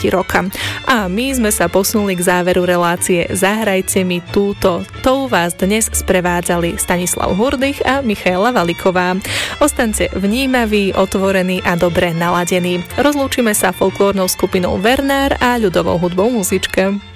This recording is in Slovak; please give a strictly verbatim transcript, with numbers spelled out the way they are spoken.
štvrti roka. A my sme sa posunuli k záveru relácie Zahrajte mi túto. Tou vás dnes sprevádzali Stanislav Hurdych a Michaela Valiková. Ostaňte vnímaví, otvorení a dobre naladení. Rozlúčime sa folklórnou skupinou Vernár a ľudovou hudbou Muzička.